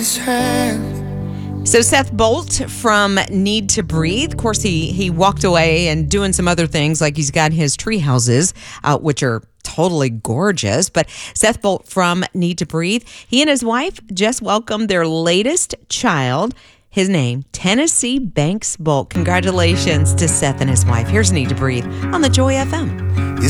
So Seth Bolt from Need to Breathe. Of course, he walked away and doing some other things, like he's got his tree houses, which are totally gorgeous. But Seth Bolt from Need to Breathe, he and his wife just welcomed their latest child. His name, Tennessee Banks Bolt. Congratulations to Seth and his wife. Here's Need to Breathe on the Joy FM.